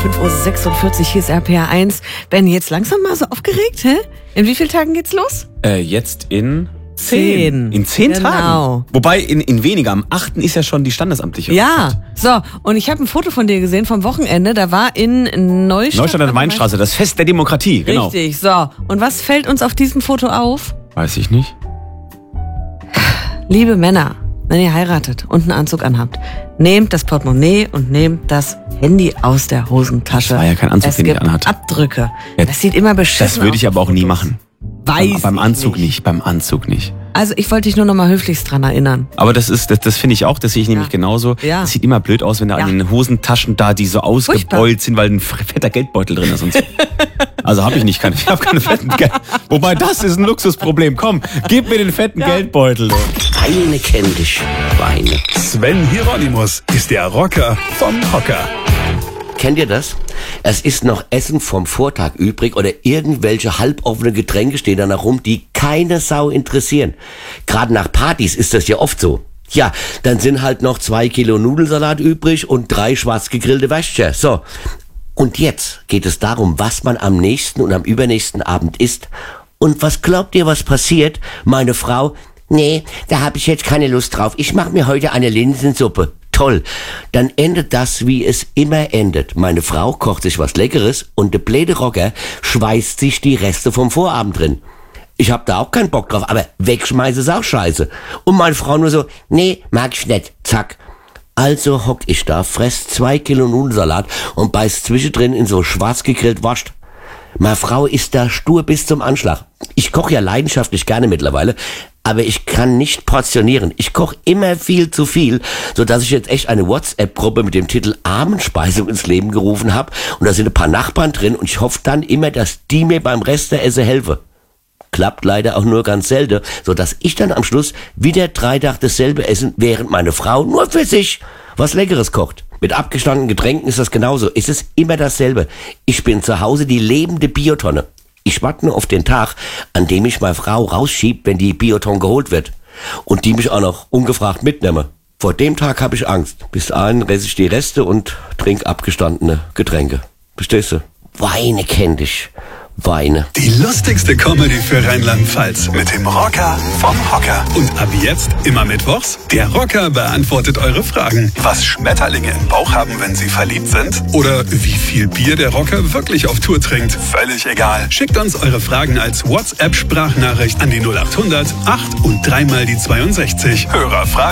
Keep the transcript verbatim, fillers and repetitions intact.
fünf Uhr sechsundvierzig, hier ist R P R eins. Ben, jetzt langsam mal so aufgeregt, hä? In wie vielen Tagen geht's los? Äh, jetzt in Zehn. In zehn Genau. Tagen? Wobei, in, in weniger. Am achten ist ja schon die standesamtliche Ja, Hochzeit. so. Und ich habe ein Foto von dir gesehen vom Wochenende. Da war in Neustadt. Neustadt an der Weinstraße, das Fest der Demokratie, genau. Richtig, so. Und was fällt uns auf diesem Foto auf? Weiß ich nicht. Liebe Männer, wenn ihr heiratet und einen Anzug anhabt, nehmt das Portemonnaie und nehmt das Handy aus der Hosentasche. Das war ja kein Anzug, es den ich gibt anhatte. Abdrücke. Ja, das sieht immer beschissen aus. Das würde ich aber auch nie Fotos. machen. Weiß Beim, beim ich Anzug nicht. nicht, beim Anzug nicht. Also ich wollte dich nur noch mal höflichst dran erinnern. Aber das ist, das, das finde ich auch, das sehe ich nämlich Ja. genauso. Ja. Das sieht immer blöd aus, wenn da Ja. an den Hosentaschen da die so ausgebeult sind, weil ein fetter Geldbeutel drin ist und so. Also habe ich nicht, keine, ich habe keine fetten Geld. Wobei, das ist ein Luxusproblem. Komm, gib mir den fetten Geldbeutel. Weine kenn dich, Weine. Sven Hieronymus ist der Rocker vom Hocker. Kennt ihr das? Es ist noch Essen vom Vortag übrig oder irgendwelche halboffene Getränke stehen da noch rum, die keine Sau interessieren. Gerade nach Partys ist das ja oft so. Ja, dann sind halt noch zwei Kilo Nudelsalat übrig und drei schwarz gegrillte Würstchen. So. Und jetzt geht es darum, was man am nächsten und am übernächsten Abend isst. Und was glaubt ihr, was passiert? Meine Frau, nee, da habe ich jetzt keine Lust drauf. Ich mache mir heute eine Linsensuppe. Toll. Dann endet das, wie es immer endet. Meine Frau kocht sich was Leckeres und der blöde Rocker schweißt sich die Reste vom Vorabend drin. Ich hab da auch keinen Bock drauf, aber wegschmeißen ist auch scheiße. Und meine Frau nur so, nee, mag ich nicht. Zack. Also hock ich da, fress zwei Kilo Nudelsalat und beiß zwischendrin in so schwarz gegrillt Wurst. Meine Frau ist da stur bis zum Anschlag. Ich koche ja leidenschaftlich gerne mittlerweile, aber ich kann nicht portionieren. Ich koche immer viel zu viel, sodass ich jetzt echt eine WhatsApp-Gruppe mit dem Titel Abendspeisung ins Leben gerufen habe. Und da sind ein paar Nachbarn drin und ich hoffe dann immer, dass die mir beim Rest der Esse helfen. Klappt leider auch nur ganz selten, sodass ich dann am Schluss wieder drei Tage dasselbe essen, während meine Frau nur für sich was Leckeres kocht. Mit abgestandenen Getränken ist das genauso. Es ist immer dasselbe. Ich bin zu Hause die lebende Biotonne. Ich warte nur auf den Tag, an dem ich meine Frau rausschiebt, wenn die Biotonne geholt wird. Und die mich auch noch ungefragt mitnehme. Vor dem Tag habe ich Angst. Bis dahin esse ich die Reste und trinke abgestandene Getränke. Verstehst du? Weine kenn dich. Weine. Die lustigste Comedy für Rheinland-Pfalz mit dem Rocker vom Hocker. Und ab jetzt immer mittwochs, der Rocker beantwortet eure Fragen. Was Schmetterlinge im Bauch haben, wenn sie verliebt sind? Oder wie viel Bier der Rocker wirklich auf Tour trinkt? Völlig egal. Schickt uns eure Fragen als WhatsApp-Sprachnachricht an die null acht hundert acht und dreimal die zweiundsechzig. Hörerfragen.